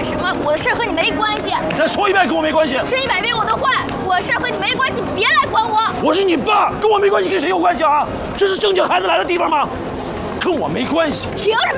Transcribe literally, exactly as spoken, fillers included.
干什么？我的事儿和你没关系。 你再说一遍，跟我没关系。 说一百遍我都换，我的事儿和你没关系，别来管我。 我是你爸，跟我没关系，跟谁有关系啊？这是正经孩子来的地方吗？跟我没关系。 凭什么？